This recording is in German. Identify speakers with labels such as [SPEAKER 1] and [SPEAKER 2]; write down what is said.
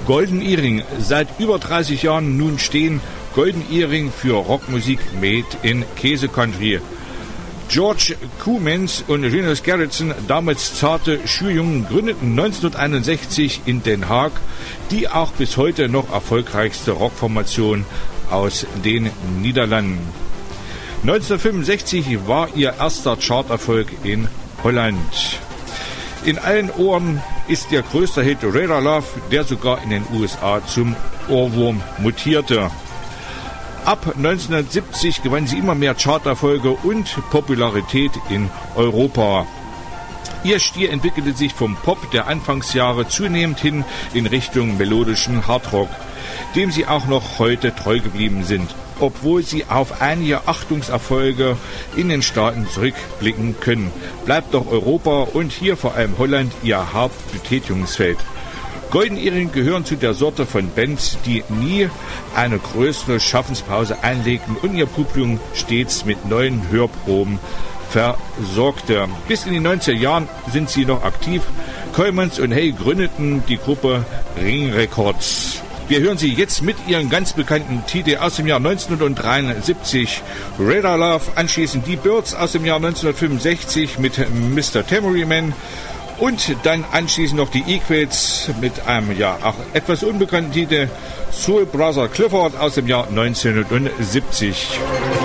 [SPEAKER 1] Golden Earring, seit über 30 Jahren nun stehen. Golden Earring für Rockmusik made in Käse Country. George Coumans und Eugenius Gerritsen, damals zarte Schüljungen, gründeten 1961 in Den Haag die auch bis heute noch erfolgreichste Rockformation aus den Niederlanden. 1965 war ihr erster Charterfolg in Holland. In allen Ohren ist ihr größter Hit Radar Love, der sogar in den USA zum Ohrwurm mutierte. Ab 1970 gewann sie immer mehr Charterfolge und Popularität in Europa. Ihr Stil entwickelte sich vom Pop der Anfangsjahre zunehmend hin in Richtung melodischen Hardrock, dem sie auch noch heute treu geblieben sind, obwohl sie auf einige Achtungserfolge in den Staaten zurückblicken können. Bleibt doch Europa und hier vor allem Holland ihr Hauptbetätigungsfeld. Golden Earring gehören zu der Sorte von Bands, die nie eine größere Schaffenspause einlegten und ihr Publikum stets mit neuen Hörproben versorgte. Bis in die 90er Jahren sind sie noch aktiv. Coumans und Hay gründeten die Gruppe Ring Records. Wir hören sie jetzt mit ihrem ganz bekannten Titel aus dem Jahr 1973, Radar Love, anschließend die Byrds aus dem Jahr 1965 mit Mr. Tambourine Man. Und dann anschließend noch die Equals mit einem auch etwas unbekannten Titel Soul Brother Clifford aus dem Jahr 1970.